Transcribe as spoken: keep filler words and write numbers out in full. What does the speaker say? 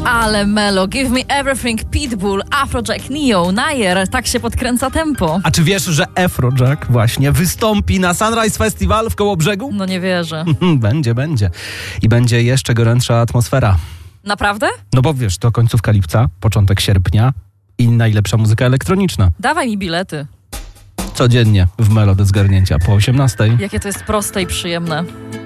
Ale melo, Give Me Everything, Pitbull, Afrojack, Neo, Nayer, tak się podkręca tempo. A czy wiesz, że Afrojack właśnie wystąpi na Sunrise Festival w Kołobrzegu? No nie wierzę. Będzie, będzie. I będzie jeszcze gorętsza atmosfera. Naprawdę? No bo wiesz, to końcówka lipca, początek sierpnia i najlepsza muzyka elektroniczna. Dawaj mi bilety. Codziennie w Melo do zgarnięcia po osiemnastej. Jakie to jest proste i przyjemne.